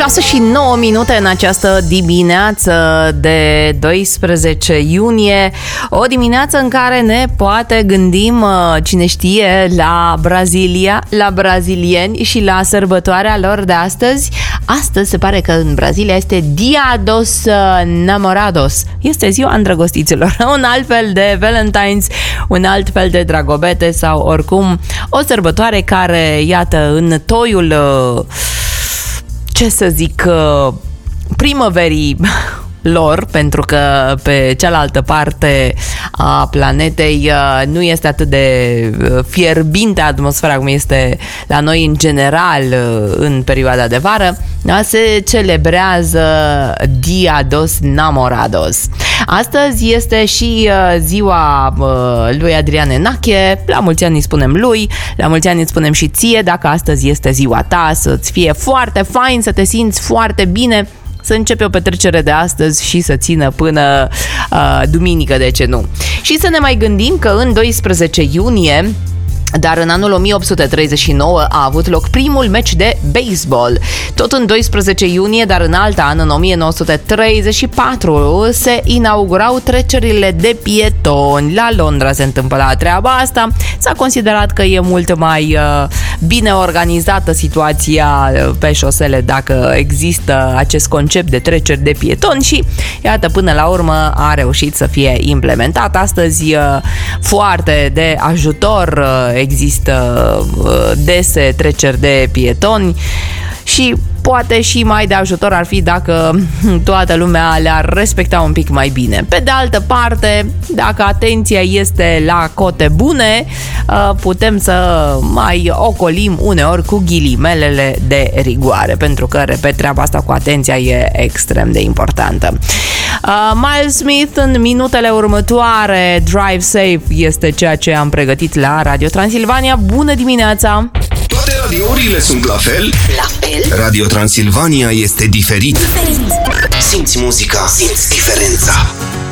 8:09 în această dimineață de 12 iunie, o dimineață în care ne poate gândim, cine știe, la Brazilia, la brazilieni și la sărbătoarea lor de astăzi. Astăzi se pare că în Brazilia este Dia dos Namorados, este ziua îndrăgostiților, un alt fel de Valentine's, un alt fel de Dragobete sau oricum o sărbătoare care, iată, în toiul ce să zic, primăverii lor, pentru că pe cealaltă parte a planetei nu este atât de fierbinte atmosfera cum este la noi în general în perioada de vară, se celebrează Dia dos Namorados. Astăzi este și ziua lui Adrian Enache, la mulți ani îi spunem lui, la mulți ani îți spunem și ție, dacă astăzi este ziua ta, să-ți fie foarte fain, să te simți foarte bine, să începe o petrecere de astăzi și să țină până duminică, de ce nu. Și să ne mai gândim că în 12 iunie, dar în anul 1839 a avut loc primul meci de baseball. Tot în 12 iunie, dar în alt an, în 1934, se inaugurau trecerile de pietoni. La Londra se întâmpla treaba asta. S-a considerat că e mult mai bine organizată situația pe șosele dacă există acest concept de treceri de pietoni și iată, până la urmă a reușit să fie implementat. Astăzi foarte de ajutor, există dese treceri de pietoni și poate și mai de ajutor ar fi dacă toată lumea le-ar respecta un pic mai bine. Pe de altă parte, dacă atenția este la cote bune, putem să mai ocolim uneori cu ghilimelele de rigoare, pentru că, repet, treaba asta cu atenția e extrem de importantă. Miles Smith în minutele următoare. Drive Safe este ceea ce am pregătit la Radio Transilvania. Bună dimineața! Toate radiourile sunt la fel? La fel? Radio Transilvania este diferit. Simți muzica, simți diferența.